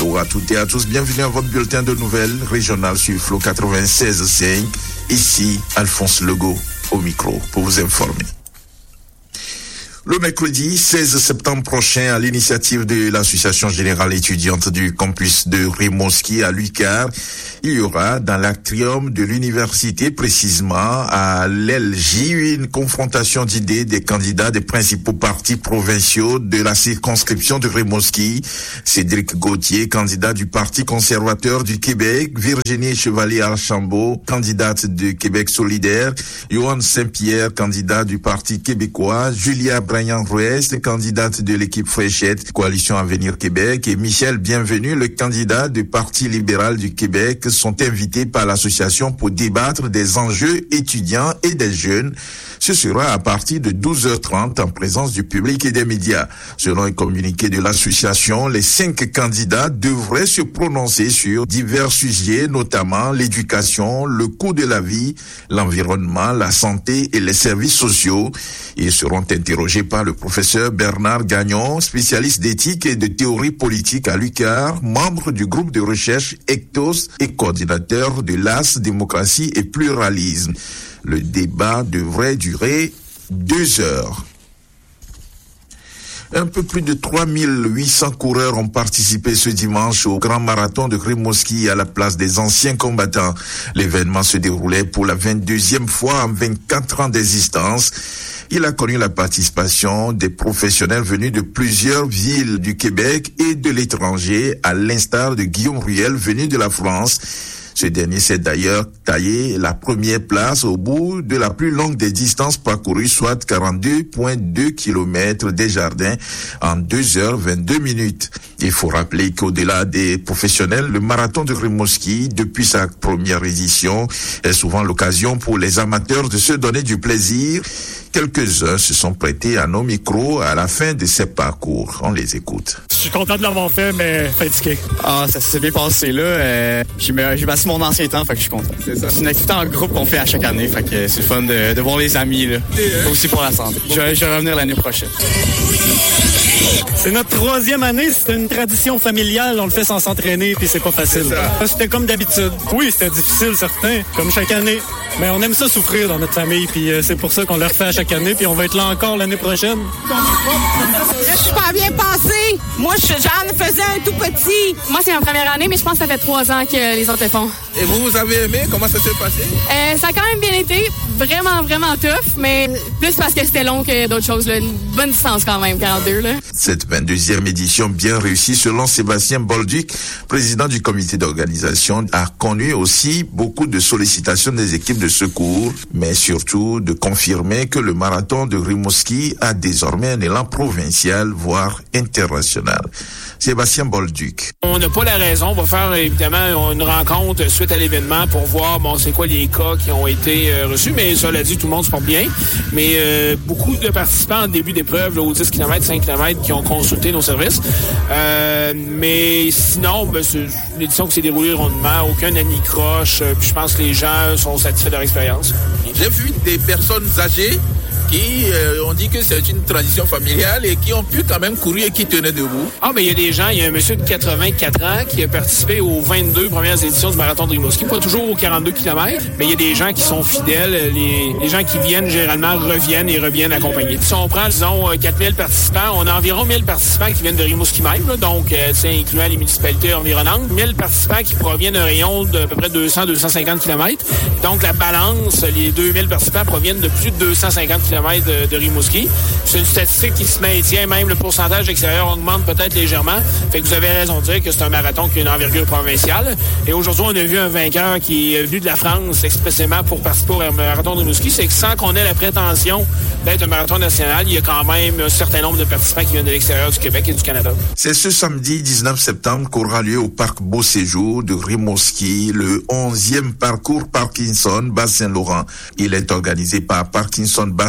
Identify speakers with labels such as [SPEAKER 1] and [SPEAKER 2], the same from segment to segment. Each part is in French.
[SPEAKER 1] Bonjour à toutes et à tous, bienvenue à votre bulletin de nouvelles régionales sur Flow 96.5. Ici, Alphonse Legault au micro pour vous informer. Le mercredi 16 septembre prochain, à l'initiative de l'Association générale étudiante du campus de Rimouski à l'UQAR, il y aura dans l'atrium de l'université, précisément à l'LJ, une confrontation d'idées des candidats des principaux partis provinciaux de la circonscription de Rimouski. Cédric Gauthier, candidat du Parti conservateur du Québec, Virginie Chevalier-Archambault, candidate de Québec solidaire, Johan Saint-Pierre, candidat du Parti québécois, Julia Bryan-Ruest, candidate de l'équipe Fréchette, Coalition Avenir Québec, et Michel Bienvenu, le candidat du Parti libéral du Québec, sont invités par l'association pour débattre des enjeux étudiants et des jeunes. Ce sera à partir de 12h30 en présence du public et des médias. Selon un communiqué de l'association, les 5 candidats devraient se prononcer sur divers sujets, notamment l'éducation, le coût de la vie, l'environnement, la santé et les services sociaux. Ils seront interrogés par le professeur Bernard Gagnon, spécialiste d'éthique et de théorie politique à l'UQAR, membre du groupe de recherche Ectos et coordinateur de l'AS Démocratie et Pluralisme. Le débat devrait durer 2 heures. Un peu plus de 3800 coureurs ont participé ce dimanche au grand marathon de Rimouski à la place des anciens combattants. L'événement se déroulait pour la 22e fois en 24 ans d'existence. Il a connu la participation des professionnels venus de plusieurs villes du Québec et de l'étranger, à l'instar de Guillaume Ruel venu de la France. Ce dernier s'est d'ailleurs taillé la première place au bout de la plus longue des distances parcourues, soit 42,2 km des Jardins en 2h22. Il faut rappeler qu'au-delà des professionnels, le marathon de Rimouski, depuis sa première édition, est souvent l'occasion pour les amateurs de se donner du plaisir. Quelques-uns se sont prêtés à nos micros à la fin de ces parcours. On les écoute.
[SPEAKER 2] Je suis content de l'avoir fait, mais fatigué.
[SPEAKER 3] Ça s'est bien passé là. J'ai battu mon ancien temps, fait que je suis content. C'est une activité en groupe qu'on fait à chaque année, fait que c'est le fun de voir les amis là. Aussi pour la santé. Je vais revenir l'année prochaine.
[SPEAKER 2] C'est notre 3e année, c'est une tradition familiale, on le fait sans s'entraîner, puis c'est pas facile. C'était comme d'habitude. Oui, c'était difficile, certain, comme chaque année. Mais on aime ça souffrir dans notre famille, puis c'est pour ça qu'on le refait à chaque année, puis on va être là encore l'année prochaine.
[SPEAKER 4] Je suis pas bien passé. Moi, j'en faisais un tout petit.
[SPEAKER 5] Moi, c'est ma première année, mais je pense que ça fait 3 ans que les autres le font.
[SPEAKER 6] Et vous avez aimé? Comment ça s'est passé?
[SPEAKER 5] Ça a quand même bien été. Vraiment, vraiment tough, mais plus parce que c'était long que d'autres choses. Là. Une bonne distance quand même, 42. Là.
[SPEAKER 1] Cette 22e édition bien réussie, selon Sébastien Bolduc, président du comité d'organisation, a connu aussi beaucoup de sollicitations des équipes de secours, mais surtout de confirmer que le marathon de Rimouski a désormais un élan provincial, voire international. Sébastien Bolduc.
[SPEAKER 7] On n'a pas la raison. On va faire évidemment une rencontre suite à l'événement pour voir c'est quoi les cas qui ont été reçus. Mais cela dit, tout le monde se porte bien. Mais beaucoup de participants en début d'épreuve, là, aux 10 km, 5 km, qui ont consulté nos services. Mais sinon, l'édition qui s'est déroulée rondement, aucun anicroche. Puis je pense que les gens sont satisfaits de leur expérience.
[SPEAKER 6] J'ai vu des personnes âgées qui ont dit que c'est une tradition familiale et qui ont pu quand même courir et qui tenaient debout.
[SPEAKER 7] Mais il y a des gens, il y a un monsieur de 84 ans qui a participé aux 22 premières éditions du marathon de Rimouski, pas toujours aux 42 km, mais il y a des gens qui sont fidèles, les gens qui viennent généralement reviennent accompagnés. Si on prend, disons, 4000 participants, on a environ 1000 participants qui viennent de Rimouski même, là, donc c'est incluant les municipalités environnantes, 1000 participants qui proviennent d'un rayon d'à peu près 200-250 km. Donc la balance, les 2000 participants proviennent de plus de 250 km de Rimouski. C'est une statistique qui se maintient, même le pourcentage extérieur augmente peut-être légèrement. Fait que vous avez raison de dire que c'est un marathon qui a une envergure provinciale. Et aujourd'hui, on a vu un vainqueur qui est venu de la France expressément pour participer au marathon de Rimouski. C'est que sans qu'on ait la prétention d'être un marathon national, il y a quand même un certain nombre de participants qui viennent de l'extérieur du Québec et du Canada.
[SPEAKER 1] C'est ce samedi 19 septembre qu'aura lieu au parc Beau Séjour de Rimouski le 11e parcours Parkinson Bas-Saint-Laurent. Il est organisé par Parkinson Bas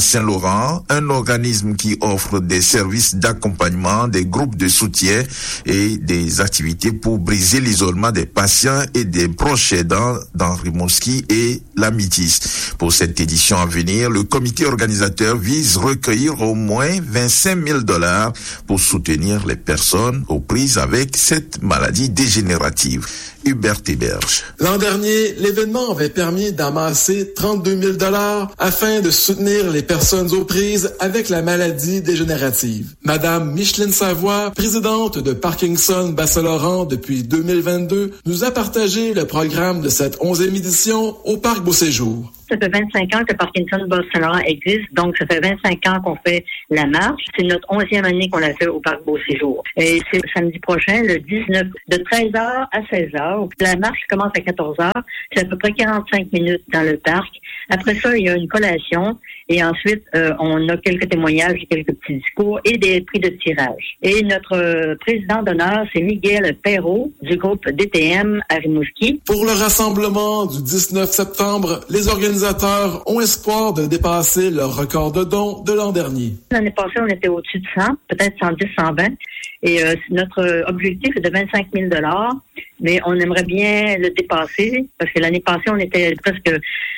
[SPEAKER 1] Saint-Laurent, un organisme qui offre des services d'accompagnement, des groupes de soutien et des activités pour briser l'isolement des patients et des proches aidants dans Rimouski et la Métis. Pour cette édition à venir, le comité organisateur vise recueillir au moins 25 000 $ pour soutenir les personnes aux prises avec cette maladie dégénérative. Hubert Héberge.
[SPEAKER 8] L'an dernier, l'événement avait permis d'amasser 32 000 $ afin de soutenir les personnes aux prises avec la maladie dégénérative. Madame Micheline Savoie, présidente de Parkinson Bas-Saint-Laurent depuis 2022, nous a partagé le programme de cette 11e édition au Parc Beauséjour.
[SPEAKER 9] Ça fait 25 ans que Parkinson Bas-Saint-Laurent existe, donc ça fait 25 ans qu'on fait la marche. C'est notre 11e année qu'on l'a fait au Parc Beauséjour. Et c'est samedi prochain, le 19, de 13h à 16h. La marche commence à 14h. C'est à peu près 45 minutes dans le parc. Après ça, il y a une collation. Et ensuite, on a quelques témoignages, quelques petits discours et des prix de tirage. Et notre président d'honneur, c'est Miguel Perrault du groupe DTM à Rimouski.
[SPEAKER 8] Pour le rassemblement du 19 septembre, les organisateurs ont espoir de dépasser leur record de dons de l'an dernier.
[SPEAKER 9] L'année passée, on était au-dessus de 100, peut-être 110, 120. Et notre objectif est de 25 000 $, mais on aimerait bien le dépasser parce que l'année passée, on était presque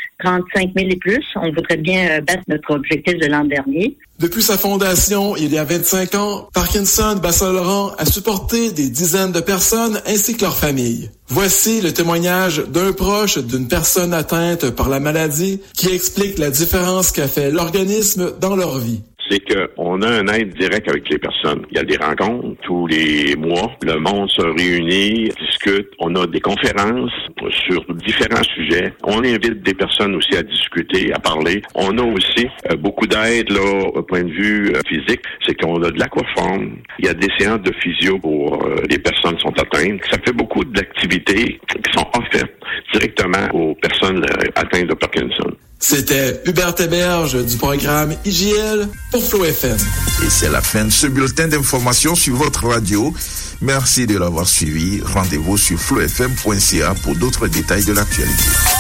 [SPEAKER 9] 35 000 et plus. On voudrait bien battre notre objectif de l'an dernier.
[SPEAKER 8] Depuis sa fondation, il y a 25 ans, Parkinson Bas-Saint-Laurent a supporté des dizaines de personnes ainsi que leurs familles. Voici le témoignage d'un proche d'une personne atteinte par la maladie qui explique la différence qu'a fait l'organisme dans leur vie.
[SPEAKER 10] C'est qu'on a un aide direct avec les personnes. Il y a des rencontres tous les mois. Le monde se réunit, discute. On a des conférences sur différents sujets. On invite des personnes aussi à discuter, à parler. On a aussi beaucoup d'aide là au point de vue physique. C'est qu'on a de l'aquaforme. Il y a des séances de physio pour les personnes qui sont atteintes. Ça fait beaucoup d'activités qui sont offertes directement aux personnes atteintes de Parkinson.
[SPEAKER 8] C'était Hubert Héberge du programme IJL pour Flow FM.
[SPEAKER 1] Et c'est la fin de ce bulletin d'information sur votre radio. Merci de l'avoir suivi. Rendez-vous sur flowfm.ca pour d'autres détails de l'actualité.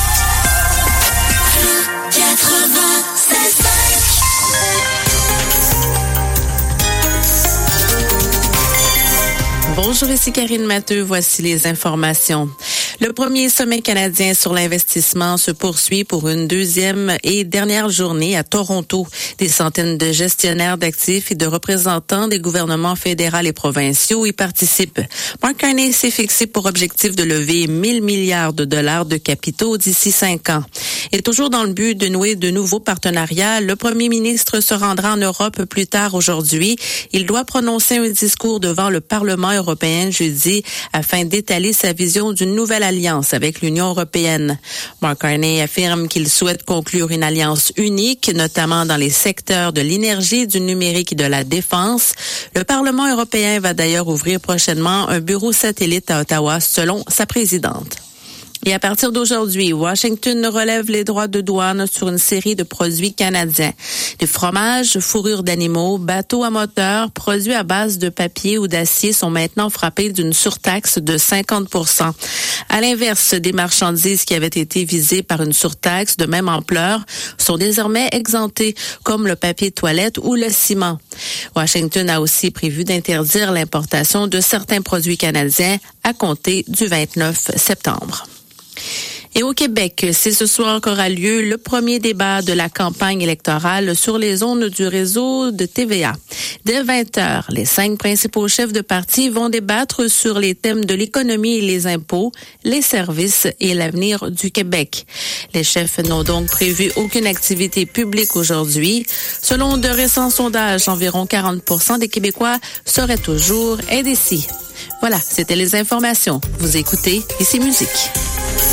[SPEAKER 11] Bonjour, ici Karine Matteux. Voici les informations. Le premier sommet canadien sur l'investissement se poursuit pour une deuxième et dernière journée à Toronto. Des centaines de gestionnaires d'actifs et de représentants des gouvernements fédéraux et provinciaux y participent. Mark Carney s'est fixé pour objectif de lever 1 000 milliards de dollars de capitaux d'ici 5 ans. Et toujours dans le but de nouer de nouveaux partenariats, le premier ministre se rendra en Europe plus tard aujourd'hui. Il doit prononcer un discours devant le Parlement européen jeudi afin d'étaler sa vision d'une nouvelle alliance avec l'Union européenne. Mark Carney affirme qu'il souhaite conclure une alliance unique, notamment dans les secteurs de l'énergie, du numérique et de la défense. Le Parlement européen va d'ailleurs ouvrir prochainement un bureau satellite à Ottawa, selon sa présidente. Et à partir d'aujourd'hui, Washington relève les droits de douane sur une série de produits canadiens. Les fromages, fourrures d'animaux, bateaux à moteur, produits à base de papier ou d'acier sont maintenant frappés d'une surtaxe de 50 %. À l'inverse, des marchandises qui avaient été visées par une surtaxe de même ampleur sont désormais exemptées, comme le papier de toilette ou le ciment. Washington a aussi prévu d'interdire l'importation de certains produits canadiens à compter du 29 septembre. Et au Québec, c'est ce soir qu'aura lieu le premier débat de la campagne électorale sur les ondes du réseau de TVA. Dès 20h, les 5 principaux chefs de parti vont débattre sur les thèmes de l'économie et les impôts, les services et l'avenir du Québec. Les chefs n'ont donc prévu aucune activité publique aujourd'hui. Selon de récents sondages, environ 40% des Québécois seraient toujours indécis. Voilà, c'était les informations. Vous écoutez Ici Musique.